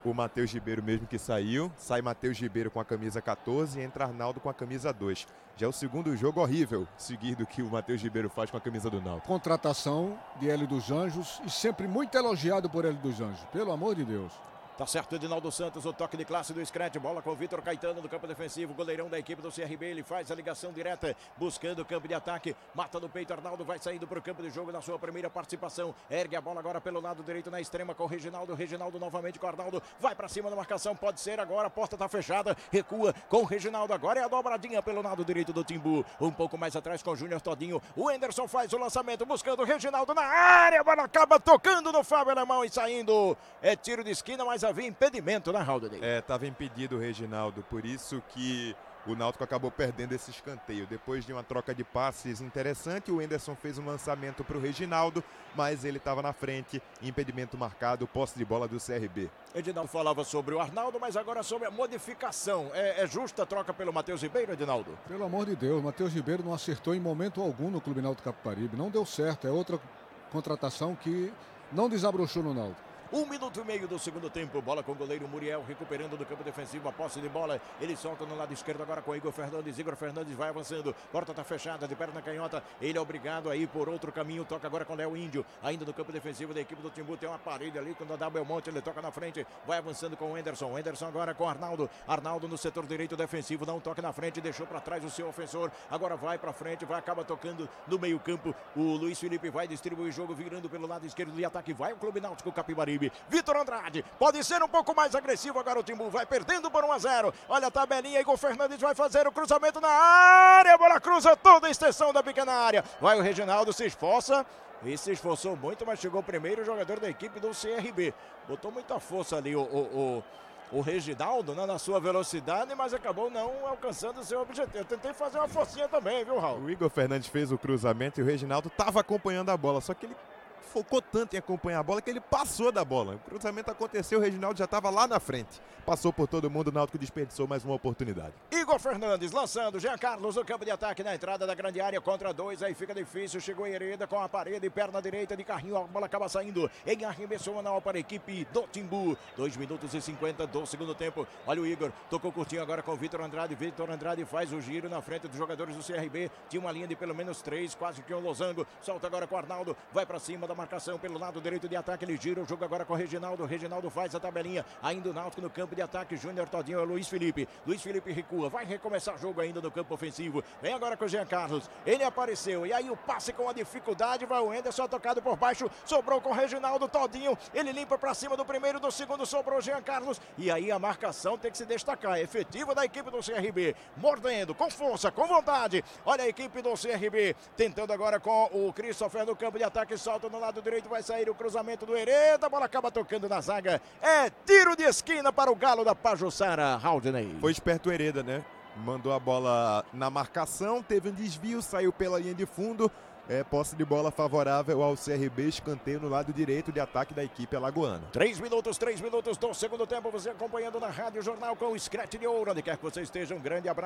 O Matheus Ribeiro mesmo que saiu, sai Matheus Ribeiro com a camisa 14 e entra Arnaldo com a camisa 2. Já é o segundo jogo horrível seguido que o Matheus Ribeiro faz com a camisa do Náutico. Contratação de Hélio dos Anjos e sempre muito elogiado por Hélio dos Anjos, pelo amor de Deus. Tá certo, Edinaldo Santos, o toque de classe do Scratch, bola com o Vitor Caetano no campo defensivo, goleirão da equipe do CRB, ele faz a ligação direta, buscando o campo de ataque, mata no peito, Arnaldo vai saindo para o campo de jogo na sua primeira participação, ergue a bola agora pelo lado direito na extrema com o Reginaldo novamente com o Arnaldo, vai para cima da marcação, pode ser agora, a porta tá fechada, recua com o Reginaldo, agora é a dobradinha pelo lado direito do Timbu, um pouco mais atrás com o Júnior Todinho, o Enderson faz o lançamento, buscando o Reginaldo na área, a bola acaba tocando no Fábio Alemão e saindo, é tiro de esquina, mas havia impedimento na Haldane. Estava impedido o Reginaldo, por isso que o Náutico acabou perdendo esse escanteio. Depois de uma troca de passes interessante, o Enderson fez um lançamento para o Reginaldo, mas ele estava na frente, impedimento marcado, posse de bola do CRB. Edinaldo falava sobre o Arnaldo, mas agora sobre a modificação. É justa a troca pelo Matheus Ribeiro, Edinaldo? Pelo amor de Deus, Matheus Ribeiro não acertou em momento algum no Clube Náutico Capibaribe, não deu certo, é outra contratação que não desabrochou no Náutico. 1 minuto e meio do segundo tempo, bola com o goleiro Muriel recuperando do campo defensivo, a posse de bola, ele solta no lado esquerdo agora com Igor Fernandes vai avançando, porta tá fechada, de perna canhota, ele é obrigado a ir por outro caminho, toca agora com o Léo Índio, ainda no campo defensivo da equipe do Timbu, tem uma parede ali, quando dá Belmonte, ele toca na frente, vai avançando com o Enderson agora com o Arnaldo no setor direito defensivo, dá um toque na frente, deixou para trás o seu ofensor, agora vai para frente, acaba tocando no meio campo, o Luiz Felipe vai distribuir o jogo, virando pelo lado esquerdo de ataque, vai o Clube Náutico Capibaribe, Vitor Andrade, pode ser um pouco mais agressivo agora o Timbu, vai perdendo por 1-0, olha a tabelinha, Igor Fernandes vai fazer o cruzamento na área, a bola cruza toda a extensão da pequena área, vai o Reginaldo, se esforça, e se esforçou muito, mas chegou primeiro o jogador da equipe do CRB, botou muita força ali o Reginaldo, né, na sua velocidade, mas acabou não alcançando o seu objetivo. Eu tentei fazer uma forcinha também, viu, Raul? O Igor Fernandes fez o cruzamento e o Reginaldo estava acompanhando a bola, só que ele focou tanto em acompanhar a bola que ele passou da bola. O cruzamento aconteceu, o Reginaldo já estava lá na frente. Passou por todo mundo, o Náutico desperdiçou mais uma oportunidade. Igor Fernandes lançando, Jean Carlos no campo de ataque na entrada da grande área contra 2, aí fica difícil, chegou Hereda com a parede, perna direita de carrinho, a bola acaba saindo em arremesso manual para a equipe do Timbu. 2 minutos e 50 do segundo tempo. Olha o Igor, tocou curtinho agora com o Vitor Andrade faz o giro na frente dos jogadores do CRB, tinha uma linha de pelo menos 3, quase que um losango, solta agora com o Arnaldo, vai para cima da marcação pelo lado direito de ataque, ele gira o jogo agora com o Reginaldo faz a tabelinha, ainda o Náutico no campo de ataque, Júnior Todinho é o Luiz Felipe recua, vai recomeçar o jogo ainda no campo ofensivo, vem agora com o Jean Carlos, ele apareceu, e aí o passe com a dificuldade, vai o Enderson tocado por baixo, sobrou com o Reginaldo Todinho, ele limpa para cima do primeiro, do segundo sobrou o Jean Carlos, e aí a marcação tem que se destacar, efetiva da equipe do CRB, mordendo, com força, com vontade, olha a equipe do CRB, tentando agora com o Christopher no campo de ataque, solta no lado direito, vai sair o cruzamento do Hereda, a bola acaba tocando na zaga, é tiro de esquina para o Galo da Pajuçara, Haldane. Foi esperto o Hereda, né? Mandou a bola na marcação, teve um desvio, saiu pela linha de fundo, posse de bola favorável ao CRB, escanteio no lado direito de ataque da equipe alagoana. 3 minutos do segundo tempo, você acompanhando na Rádio Jornal com o Scratch de Ouro, onde quer que você esteja, um grande abraço.